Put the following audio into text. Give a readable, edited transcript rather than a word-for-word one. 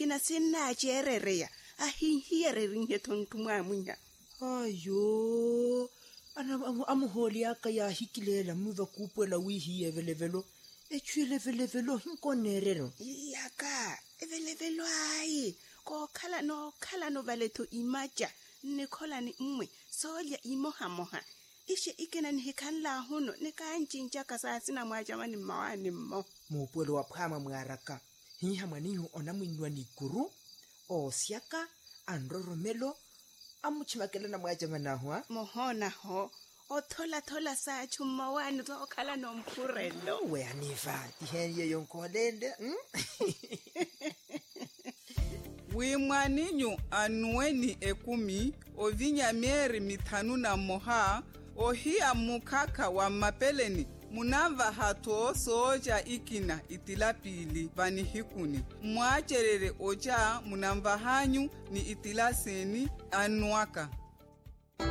ikina sina cherereya ahihiere rinhe tontumwa munya ayo amuholi aka ya hikilela muva kupwela wihi evelevelo echwelevelo hinkonerero yaka evelevelo ai ko khala no valeto imaja nikhola ni mmwe solya imoha ishe ikena ni hikanla huno nikanjinja kasasi na mwajamani mawani mmo mupwelo wa phama mwaraka hiha manihu onamwinwa ni guru osiaka androromelo amuchimakela na mwajamana hwa mohona ho othola sa chuma wani to khala nomphurelo we aniva iheniye yonkolende wimwaninyu anueni ekumi ovinyameri mithanu na moha ohia mukaka wa mapeleni munava hato soja ikina itilapili vani hikuni mwacherere oja munamva hanyu ni itilaseni anuaka